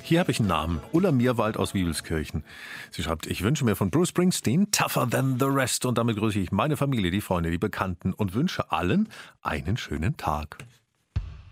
Hier habe ich einen Namen. Ulla Mierwald aus Wiebelskirchen. Sie schreibt, ich wünsche mir von Bruce Springsteen Tougher Than the Rest. Und damit grüße ich meine Familie, die Freunde, die Bekannten und wünsche allen einen schönen Tag.